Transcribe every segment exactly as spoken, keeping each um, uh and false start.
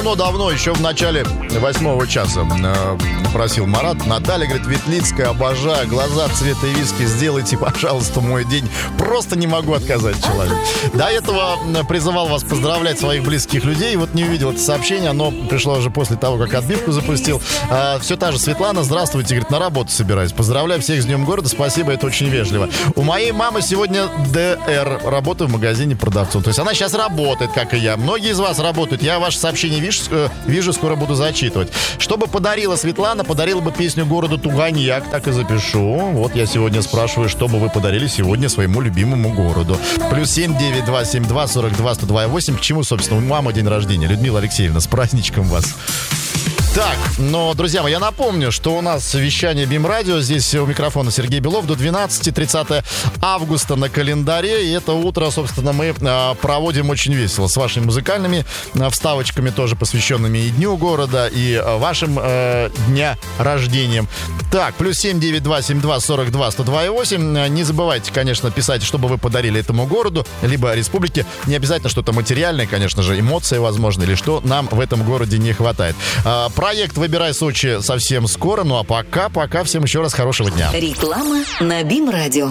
давно-давно, еще в начале восьмого часа э, просил Марат. Наталья, говорит, Ветлицкая, обожаю, глаза цвета виски, сделайте, пожалуйста, мой день. Просто не могу отказать человеку. До этого призывал вас поздравлять своих близких людей. Вот не увидел это сообщение, оно пришло уже после того, как отбивку запустил. Э, все та же Светлана, здравствуйте, говорит, на работу собираюсь. Поздравляю всех с Днем города, спасибо, это очень вежливо. У моей мамы сегодня ДР, работаю в магазине продавцом. То есть она сейчас работает, как и я. Многие из вас работают. Я ваши сообщения вижу, э, вижу, скоро буду зачитывать. Что бы подарила Светлана, подарила бы песню города Туганьяк, так и запишу. Вот я сегодня спрашиваю, что бы вы подарили сегодня своему любимому городу. Плюс семь девять два семь два сорок два сто два восемь. К чему, собственно, у мамы день рождения? Людмила Алексеевна, с праздничком вас. Так, но, друзья мои, я напомню, что у нас вещание БИМ-радио. Здесь у микрофона Сергей Белов до двенадцати, тридцатого августа на календаре. И это утро, собственно, мы а, проводим очень весело с вашими музыкальными а, вставочками, тоже посвященными и Дню города, и а, вашим а, дня рождением. Так, плюс семь девять два семь два сорок два сто два восемь. Не забывайте, конечно, писать, что бы вы подарили этому городу, либо республике. Не обязательно что-то материальное, конечно же, эмоции, возможно, или что нам в этом городе не хватает. А, Проект «Выбирай Сочи» совсем скоро. Ну а пока, пока всем еще раз хорошего дня. Реклама на БИМ-радио.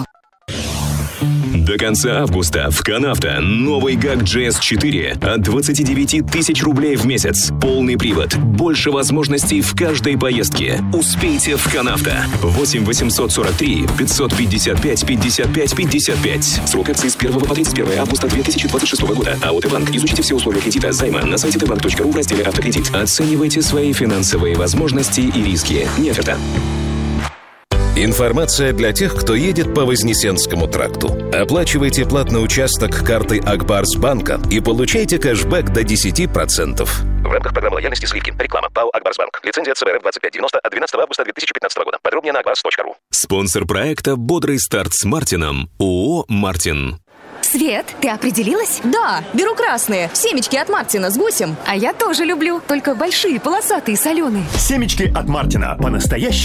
До конца августа в Канавто новый ГАК джи эс четыре от двадцати девяти тысяч рублей в месяц. Полный привод. Больше возможностей в каждой поездке. Успейте в Канавто. восемь восемьсот сорок три пятьсот пятьдесят пять пятьдесят пять пятьдесят пять. Срок акции с первого по тридцать первого августа две тысячи двадцать шестого года. АО «Т-банк». Изучите все условия кредита займа на сайте тэ банк точка ру в разделе «Автокредит». Оценивайте свои финансовые возможности и риски. Не оферта. Информация для тех, кто едет по Вознесенскому тракту. Оплачивайте платный участок картой Акбарсбанка и получайте кэшбэк до десять процентов. В рамках программы лояльности скидки. Реклама. ПАО «Акбарсбанк». Лицензия ЦБ РФ двадцать пять девяносто от двенадцатого августа две тысячи пятнадцатого года. Подробнее на акбарс точка ру. Спонсор проекта «Бодрый старт с Мартином» ООО «Мартин». Свет, ты определилась? Да, беру красные. Семечки от Мартина с гусем. А я тоже люблю, только большие, полосатые, соленые. Семечки от Мартина. По-настоящему